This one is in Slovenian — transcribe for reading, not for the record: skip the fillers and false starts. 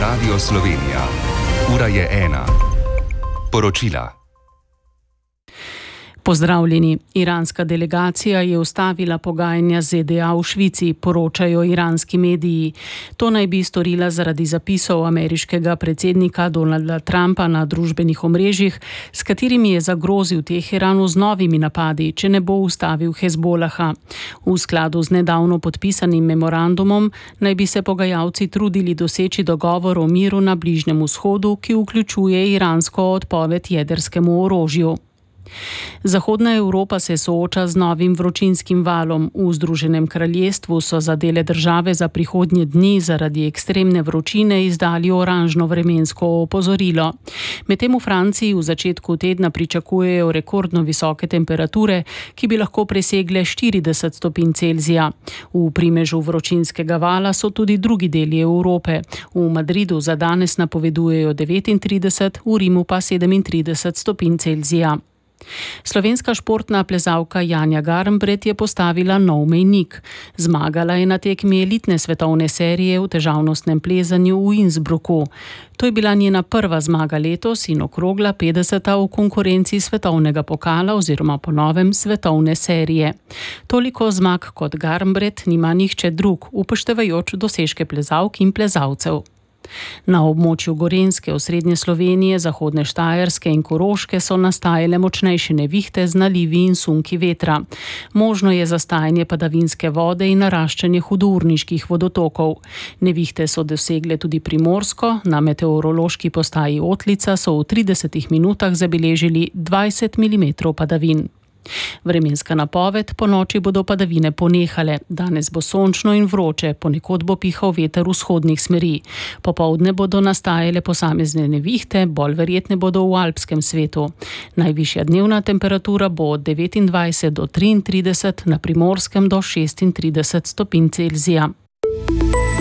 Radio Slovenija. Ura je 1. Poročila. Pozdravljeni. Iranska delegacija je ustavila pogajanja z ZDA v Švici, poročajo iranski mediji. To naj bi storila zaradi zapisov ameriškega predsednika Donalda Trumpa na družbenih omrežjih, s katerimi je zagrozil Teheranu z novimi napadi, če ne bo ustavil Hezbolaha. V skladu z nedavno podpisanim memorandumom naj bi se pogajalci trudili doseči dogovor o miru na Bližnjem vzhodu, ki vključuje iransko odpoved jedrskemu orožju. Zahodna Evropa se sooča z novim vročinskim valom. V Združenem kraljestvu so za dele države za prihodnje dni zaradi ekstremne vročine izdali oranžno vremensko opozorilo. Medtem v Franciji v začetku tedna pričakujejo rekordno visoke temperature, ki bi lahko presegle 40 stopinj Celzija. V primežu vročinskega vala so tudi drugi deli Evrope. V Madridu za danes napovedujejo 39, v Rimu pa 37 stopinj Celzija. Slovenska športna plezalka Janja Garnbret je postavila nov mejnik. Zmagala je na tekmi elitne svetovne serije v težavnostnem plezanju v Innsbrucku. To je bila njena prva zmaga letos in okrogla 50. v konkurenci svetovnega pokala oziroma po novem svetovne serije. Toliko zmag kot Garnbret nima nihče drug, upoštevajoč dosežke plezalk in plezalcev. Na območju Gorenjske, osrednje Slovenije, zahodne Štajerske in Koroške so nastajale močnejše nevihte z nalivi in sunki vetra. Možno je zastajanje padavinske vode in naraščanje hudourniških vodotokov. Nevihte so dosegle tudi Primorsko, na meteorološki postaji Otlica so v 30 minutah zabeležili 20 mm padavin. Vremenska napoved: po noči bodo padavine ponehale. Danes bo sončno in vroče, ponekod bo pihal veter vzhodnih smeri. Popoldne bodo nastajale posamezne nevihte, bolj verjetne bodo v alpskem svetu. Najvišja dnevna temperatura bo od 29 do 33, na Primorskem do 36 stopinj Celzija.